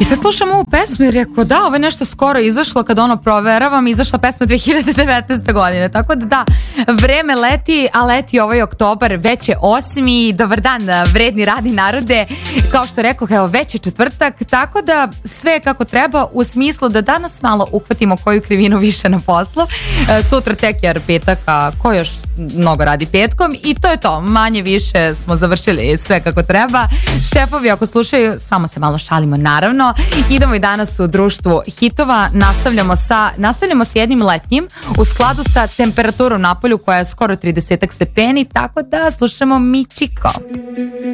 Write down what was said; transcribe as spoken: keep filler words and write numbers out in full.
I sad slušam ovu pesmu i rekao da, ovo je nešto skoro izašlo, kad ono proveravam, izašla pesma dve hiljade devetnaeste. godine, tako da da, vreme leti, a leti ovaj oktobar, već je osmi, dobar dan vredni radni narode, kao što rekao, evo već je četvrtak, tako da sve kako treba u smislu da danas malo uhvatimo koju krivinu više na poslu, e, sutra tek jer petak, a ko još mnogo radi petkom i to je to, manje više smo završili sve kako treba. Šefovi ako slušaju, samo se malo šalimo naravno. Idemo i danas u društvu hitova, nastavljamo sa, nastavljamo sa jednim letnjim u skladu sa temperaturom napolju koja je skoro trideset stepeni, tako da slušamo Michiko.